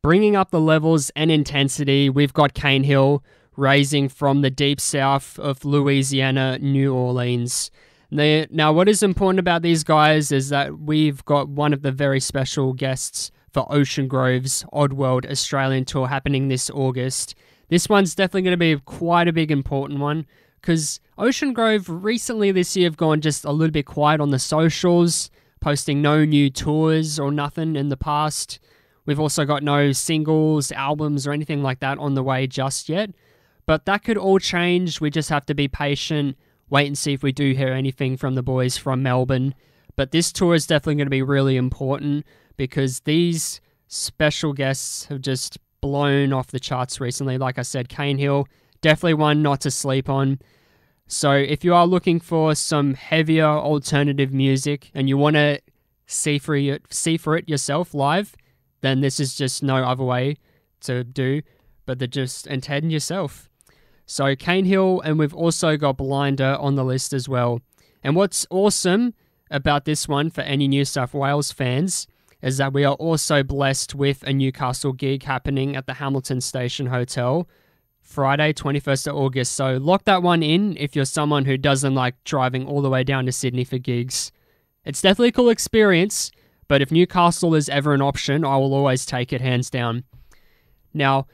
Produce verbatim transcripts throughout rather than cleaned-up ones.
Bringing up the levels and intensity, we've got Cane Hill raising from the deep south of Louisiana, New Orleans. They, now, what is important about these guys is that we've got one of the very special guests for Ocean Grove's Oddworld Australian Tour happening this August. This one's definitely going to be quite a big important one because Ocean Grove recently this year have gone just a little bit quiet on the socials, posting no new tours or nothing in the past. We've also got no singles, albums, or anything like that on the way just yet. But that could all change. We just have to be patient, wait and see if we do hear anything from the boys from Melbourne. But this tour is definitely going to be really important because these special guests have just blown off the charts recently. Like I said, Cane Hill, definitely one not to sleep on. So if you are looking for some heavier alternative music and you want to see for it, see for it yourself live, then this is just no other way to do but to just attend yourself. So Cane Hill, and we've also got Blinder on the list as well. And what's awesome about this one for any New South Wales fans is that we are also blessed with a Newcastle gig happening at the Hamilton Station Hotel Friday, twenty-first of August. So lock that one in if you're someone who doesn't like driving all the way down to Sydney for gigs. It's definitely a cool experience, but if Newcastle is ever an option, I will always take it hands down. Now,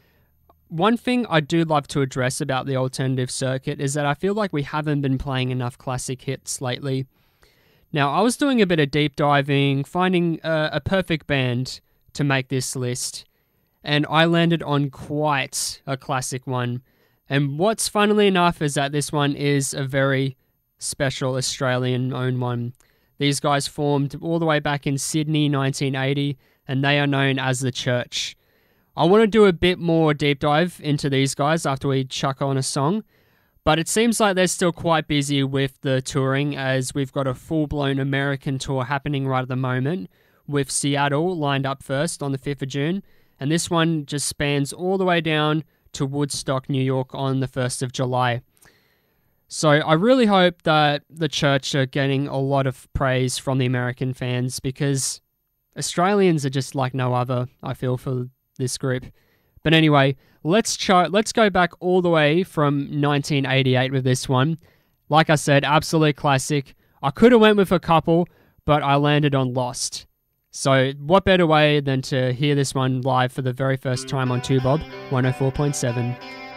one thing I do love to address about the alternative circuit is that I feel like we haven't been playing enough classic hits lately. Now, I was doing a bit of deep diving, finding a, a perfect band to make this list, and I landed on quite a classic one. And what's funnily enough is that this one is a very special Australian-owned one. These guys formed all the way back in Sydney, nineteen eighty, and they are known as The Church. I want to do a bit more deep dive into these guys after we chuck on a song, but it seems like they're still quite busy with the touring as we've got a full-blown American tour happening right at the moment with Seattle lined up first on the fifth of June, and this one just spans all the way down to Woodstock, New York on the first of July. So I really hope that The Church are getting a lot of praise from the American fans because Australians are just like no other, I feel, for this group. But anyway, let's try, let's go back all the way from nineteen eighty-eight with this one. Like I said, absolute classic. I could have went with a couple, but I landed on Lost. So what better way than to hear this one live for the very first time on two Bob one oh four point seven.